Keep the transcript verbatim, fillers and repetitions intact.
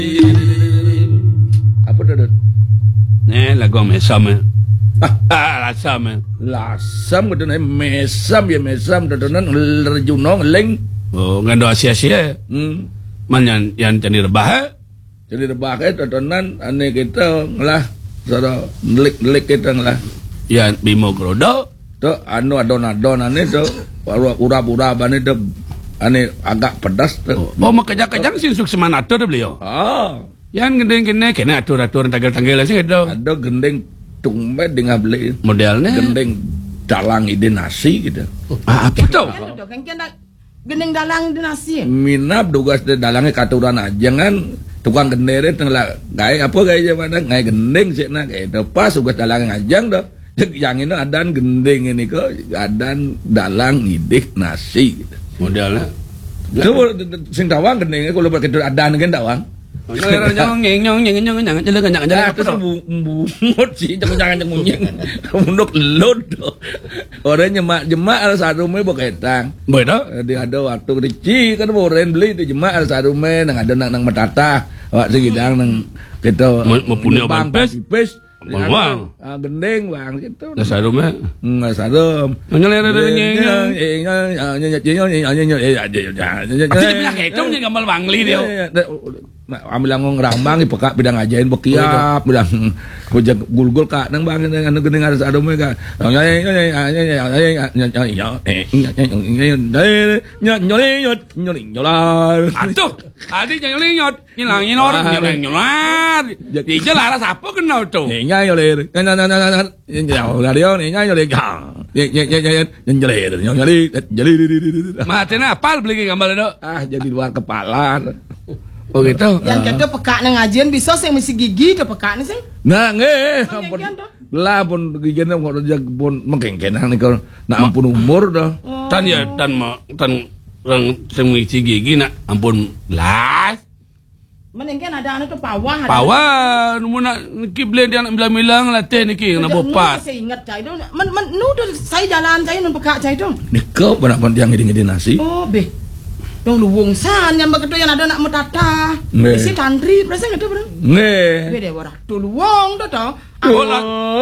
Apa dah? Nih lagu mesam eh. Ah, lasam eh. Lasam gitu nih mesam ya mesam dodonan lerjunong leng. Oh, ngando asia-asia. Hmm. Man yang yang jadi rebah. Eh? Jadi rebah itu dodonan ane kita ngelah soro nelik-nelik kita ngelah. Ya bimo grodo. Tuh anu adon-adon ane tuh urap-urap ane tuh ane agak pedas tuh. Oh, mau kejang-kejang sih suk semanato dah beliau. Ah. Yang gendeng kene kene atur-atur tanggal-tanggal sih gitu. Ada gendeng tumbe dengan beli Modelnya gendeng dalang ide nasi gitu. Ah, apa tuh? Gendeng dalang ide nasi. Minap dugas de dalangnya katuran aja kan tukang gendere tengah gaya apa gaya mana gaya gendeng sih nak itu pas tugas dalang ngajang dah. Yang ini adan gendeng ini kok adan dalang ide nasi gitu. Modelnya. Itu sing tawang gendengnya kalau begitu adan kan tawang. Nyong nyong nyong nyong nyong nyong jalan kenyang jalan Aku tuh bumut sih jangan jangan ngunyeng munduk lod orang nyemak jemak ada satu me boketang boy dah dia ada waktu kecil kan orang beli di jemak ada satu me nang ada nang nang matata wak segidang nang kita mau punya ban pes pes bang gendeng bang gitu dasar rumah nggak sadom nyolera nyeng nyeng itu nih gambar bangli dia ambil ngong rambang ipeka bidang ajain bekiap bidang kujak gulgul kak nang bang anu geuning ada sadom ka atuh adi nyoli nyot nyilang nyinor nyilang nyolar di jelas apa kenal tuh nya yoler kan na na na ya radio nya yoler ya ya ya ya nyoler nyoler nyoler matena apal beli gambar itu ah jadi luar kepala. Oh gitu. Yang kita peka nang ngajian bisa sing mesti gigi ke peka nih sing. Nah nge, ampun. Lah pun gigi nang kok jag pun mengkengkenang nih kalau nak ampun umur dah. Tan ya tan ma tan orang sing mesti gigi nak ampun las. Menengken ada anu tuh pawah. Pawah, nu nak kiblen dia nak bilang-bilang latih niki nak bopat. Saya ingat cai itu. Men men nu saya jalan saya nun peka cai itu. Nikau pernah pun yang ngidi-ngidi nasi. Oh be. Dong luwung san yang begitu yang ada nak metata. Isi tantri, berasa nggak tuh bro? Nge. Beda orang. Tuh luwung tuh toh. Oh lah.